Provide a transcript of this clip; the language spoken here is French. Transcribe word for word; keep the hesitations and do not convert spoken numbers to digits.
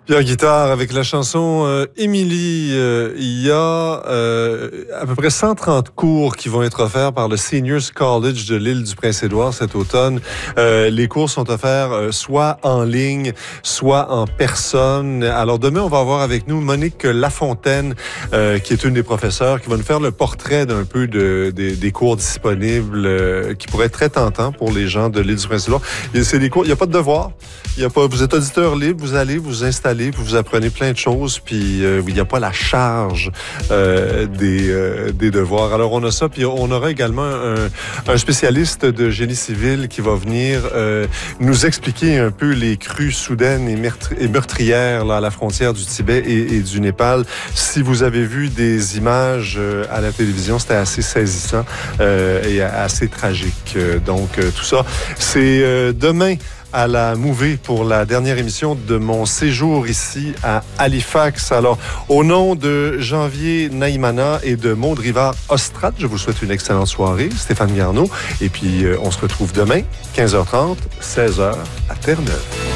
Pierre Guittard avec la chanson euh, Émilie. Euh, il y a euh, à peu près cent trente cours qui vont être offerts par le Seniors College de l'île du Prince-Édouard cet automne. Euh, les cours sont offerts euh, soit en ligne, soit en personne. Alors demain, on va avoir avec nous Monique Lafontaine, euh, qui est une des professeurs, qui va nous faire le portrait d'un peu de, de, des cours disponibles, euh, qui pourraient être très tentants pour les gens de l'île du Prince-Édouard. Et c'est des cours, il n'y a pas de devoir. Il y a pas, vous êtes auditeur libre, vous allez vous installer, puis vous apprenez plein de choses, puis euh, il n'y a pas la charge euh, des, euh, des devoirs. Alors on a ça, puis on aura également un, un spécialiste de génie civil qui va venir euh, nous expliquer un peu les crues soudaines et, meurtri- et meurtrières là, à la frontière du Tibet et, et du Népal. Si vous avez vu des images euh, à la télévision, c'était assez saisissant euh, et assez tragique. Euh, donc euh, tout ça, c'est euh, demain à la Mouvée pour la dernière émission de mon séjour ici à Halifax. Alors, au nom de Janvier Naïmana et de Maud Rivard-Ostrade, je vous souhaite une excellente soirée. Stéphane Garneau. Et puis, euh, on se retrouve demain, quinze heures trente, seize heures, à Terre-Neuve.